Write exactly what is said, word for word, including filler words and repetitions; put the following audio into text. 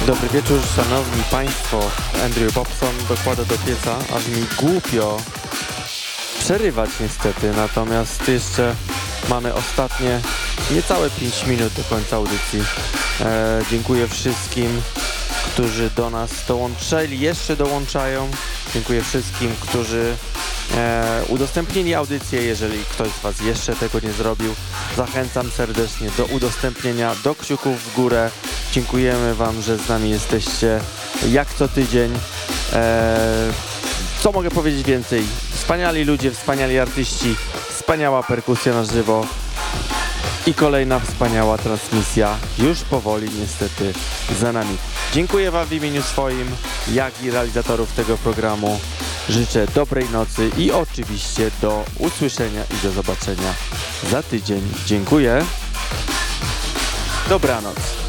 Dobry wieczór, szanowni państwo. Andrew Bobson dokłada do pieca, aż mi głupio przerywać niestety, natomiast jeszcze mamy ostatnie niecałe pięć minut do końca audycji. E, dziękuję wszystkim, którzy do nas dołączyli, jeszcze dołączają. Dziękuję wszystkim, którzy e, udostępnili audycję. Jeżeli ktoś z was jeszcze tego nie zrobił, zachęcam serdecznie do udostępnienia, do kciuków w górę. Dziękujemy wam, że z nami jesteście jak co tydzień. E, co mogę powiedzieć więcej? Wspaniali ludzie, wspaniali artyści, wspaniała perkusja na żywo i kolejna wspaniała transmisja już powoli niestety za nami. Dziękuję wam w imieniu swoim, jak i realizatorów tego programu. Życzę dobrej nocy i oczywiście do usłyszenia i do zobaczenia za tydzień. Dziękuję. Dobranoc.